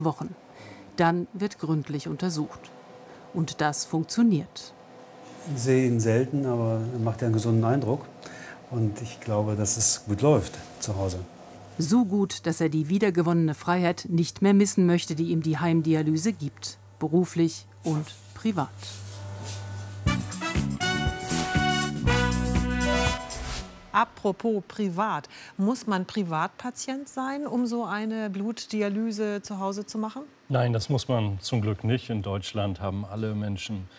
Wochen. Dann wird gründlich untersucht. Und das funktioniert. Ich sehe ihn selten, aber er macht ja einen gesunden Eindruck. Und ich glaube, dass es gut läuft zu Hause. So gut, dass er die wiedergewonnene Freiheit nicht mehr missen möchte, die ihm die Heimdialyse gibt. Beruflich und privat. Apropos privat. Muss man Privatpatient sein, um so eine Blutdialyse zu Hause zu machen? Nein, das muss man zum Glück nicht. In Deutschland haben alle Menschen